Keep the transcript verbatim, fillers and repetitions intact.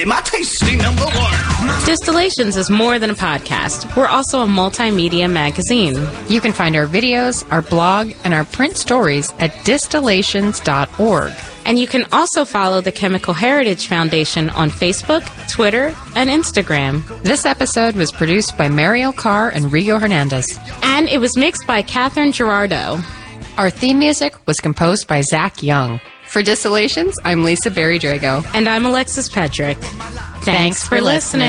My tasty number one. Distillations is more than a podcast. We're also a multimedia magazine. You can find our videos, our blog, and our print stories at distillations dot org. And you can also follow the Chemical Heritage Foundation on Facebook, Twitter, and Instagram. This episode was produced by Mariel Carr and Rigo Hernandez. And it was mixed by Catherine Gerardo. Our theme music was composed by Zach Young. For Distillations, I'm Lisa Berry Drago. And I'm Alexis Pedrick. Thanks, Thanks for listening.